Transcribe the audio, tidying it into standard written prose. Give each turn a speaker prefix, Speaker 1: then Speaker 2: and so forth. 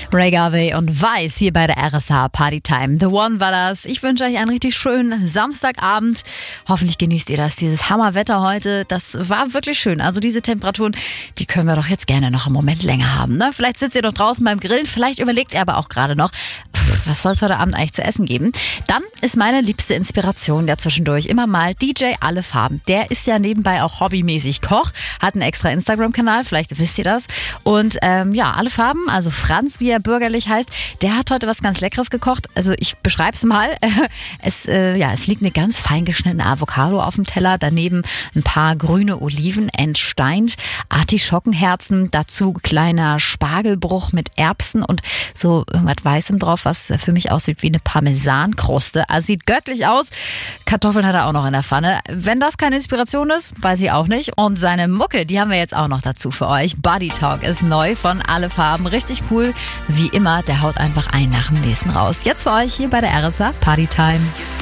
Speaker 1: Ray Garvey und Weiß hier bei der RSH Partytime. The One war das. Ich wünsche euch einen richtig schönen Samstagabend. Hoffentlich genießt ihr das. Dieses Hammerwetter heute, das war wirklich schön. Also diese Temperaturen, die können wir doch jetzt gerne noch einen Moment länger haben. Ne? Vielleicht sitzt ihr doch draußen beim Grillen. Vielleicht überlegt ihr aber auch gerade noch, was soll es heute Abend eigentlich zu essen geben? Dann ist meine liebste Inspiration ja zwischendurch immer mal DJ Alle Farben. Der ist ja nebenbei auch hobbymäßig Koch, hat einen extra Instagram-Kanal, vielleicht wisst ihr das. Und Alle Farben, also Franz, wie er bürgerlich heißt, der hat heute was ganz Leckeres gekocht. Also ich beschreibe es mal. Es liegt eine ganz fein geschnittene Avocado auf dem Teller, daneben ein paar grüne Oliven entsteint, Artischockenherzen, dazu kleiner Spargelbruch mit Erbsen und so irgendwas Weißem drauf, was für mich aussieht wie eine Parmesankruste. Also sieht göttlich aus. Kartoffeln hat er auch noch in der Pfanne. Wenn das keine Inspiration ist, weiß ich auch nicht. Und seine Mucke, die haben wir jetzt auch noch dazu für euch. Body Talk ist neu von Alle Farben. Richtig cool. Wie immer, der haut einfach einen nach dem nächsten raus. Jetzt für euch hier bei der RSH Partytime.